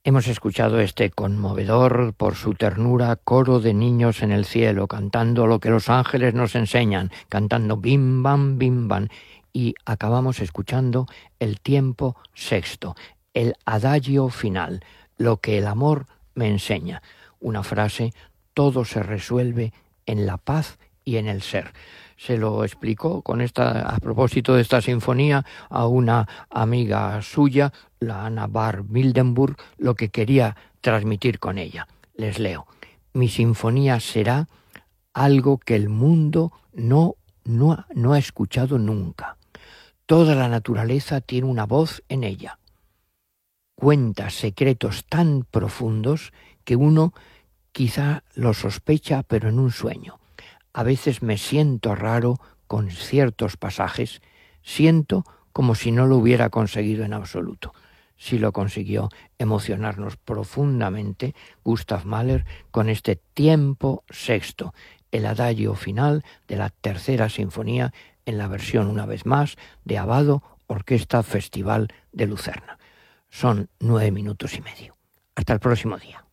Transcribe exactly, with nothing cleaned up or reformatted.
Hemos escuchado este conmovedor por su ternura coro de niños en el cielo, cantando lo que los ángeles nos enseñan, cantando bim bam bim bam, y acabamos escuchando el tiempo sexto, el adagio final, lo que el amor me enseña. Una frase: todo se resuelve en la paz y en el ser. Se lo explicó con esta, a propósito de esta sinfonía, a una amiga suya, la Anna Bar Mildenburg, lo que quería transmitir con ella. Les leo: mi sinfonía será algo que el mundo no, no, no ha escuchado nunca. Toda la naturaleza tiene una voz en ella. Cuenta secretos tan profundos que uno quizá los sospecha, pero en un sueño. A veces me siento raro con ciertos pasajes, siento como si no lo hubiera conseguido en absoluto. Sí lo consiguió emocionarnos profundamente Gustav Mahler con este tiempo sexto, el adagio final de la tercera sinfonía en la versión, una vez más, de Abbado Orquesta Festival de Lucerna. Son nueve minutos y medio. Hasta el próximo día.